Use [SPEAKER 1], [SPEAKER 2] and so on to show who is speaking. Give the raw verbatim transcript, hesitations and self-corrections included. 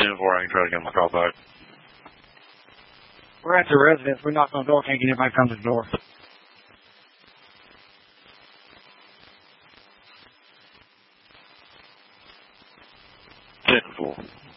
[SPEAKER 1] ten four, I can try to get my call back.
[SPEAKER 2] We're at the residence. We knocked on the door. Can't get anybody to come to the door.
[SPEAKER 1] ten four.